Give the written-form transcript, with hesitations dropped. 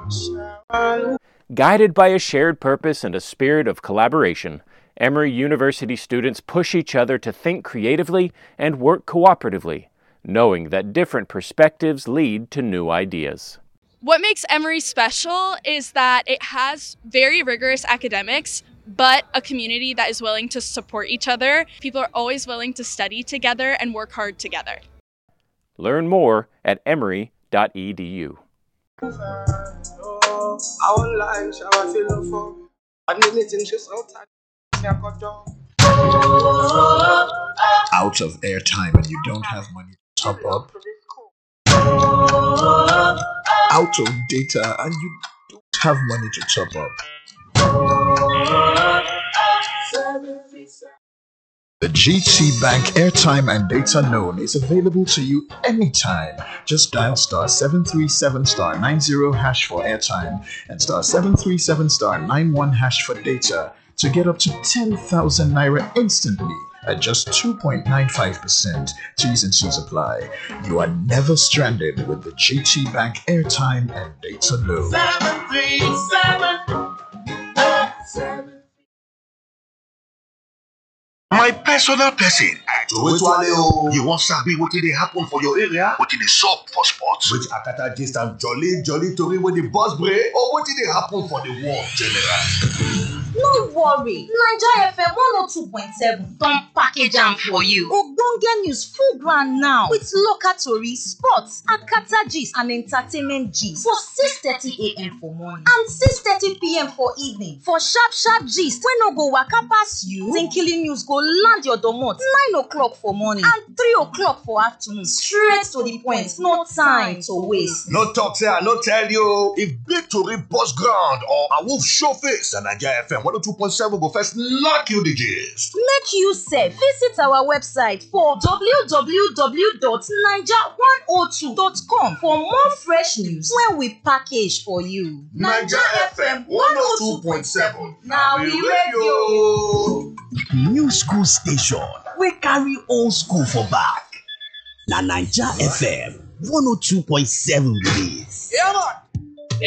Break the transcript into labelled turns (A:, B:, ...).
A: Guided by a shared purpose and a spirit of collaboration, Emory University students push each other to think creatively and work cooperatively, knowing that different perspectives lead to new ideas.
B: What makes Emory special is that it has very rigorous academics, but a community that is willing to support each other. People are always willing to study together and work hard together. Learn more at emory.edu.
C: Out of airtime and you don't have money to top up? Out of data and you don't have money to top up? The GT Bank airtime and data loan is available to you anytime. Just dial *737*90# for airtime and *737*91# for data to get up to 10,000 naira instantly at just 2.95%. T's and C's apply. You are never stranded with the GT Bank airtime and data loan.
D: 737. My personal person. You want sabi what dey happen for your area? What dey sup for sports? Which Akata gist and jolly tori wey the boss brain or what dey happen for the world general?
E: No worry, Naija FM 102.7 don package am for you. Ogbonge news full ground now with local tori, sports, Akata gist and entertainment gist for 6:30 a.m. for morning and 6:30 p.m. for evening. For sharp gist wey no go waka pass you, Tinkili news go land your domot 9 o'clock for morning and 3 o'clock for afternoon. Straight to the point, no time to waste.
D: No talk say I no tell you. If big tori burst ground or a wolf show face, na Naija FM 102.7 go first knock you the gist.
E: Make you sef visit our website for www.naija102.com for more fresh news wey we package for you.
D: Naija FM 102.7 na we radio.
F: New school station wey carry old school for back. Na Naija FM 102.7 be dis.
D: Yeah, man.